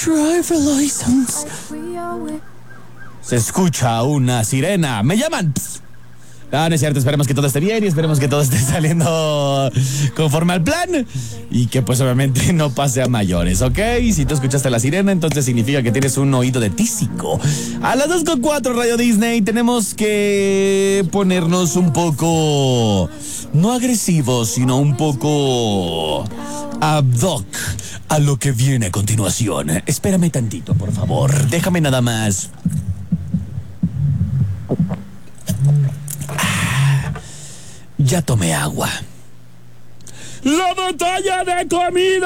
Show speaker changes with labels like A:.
A: Driver license. Se escucha una sirena. Me llaman. No es cierto, esperemos que todo esté bien y esperemos que todo esté saliendo conforme al plan y que pues obviamente no pase a mayores, ¿ok? Si tú escuchaste la sirena, entonces significa que tienes un oído de tísico. A las 2:04 Radio Disney tenemos que ponernos un poco, no agresivos, sino un poco ad hoc a lo que viene a continuación. Espérame tantito, por favor. Déjame nada más. Ya tomé agua. ¡La batalla de comida!